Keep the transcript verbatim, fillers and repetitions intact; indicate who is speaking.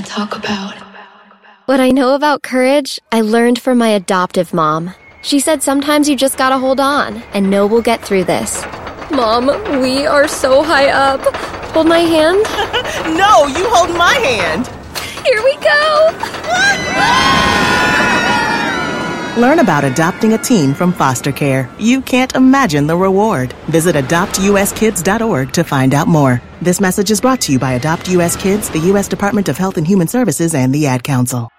Speaker 1: to talk about.
Speaker 2: What I know about courage, I learned from my adoptive mom. She said sometimes you just gotta hold on and know we'll get through this. Mom, we are so high up. Hold my hand.
Speaker 3: No, you hold my hand.
Speaker 2: Here we go.
Speaker 3: Learn about adopting a teen from foster care. You can't imagine the reward. Visit adopt u s kids dot org to find out more. This message is brought to you by Adopt U S Kids, the U S Department of Health and Human Services, and the Ad Council.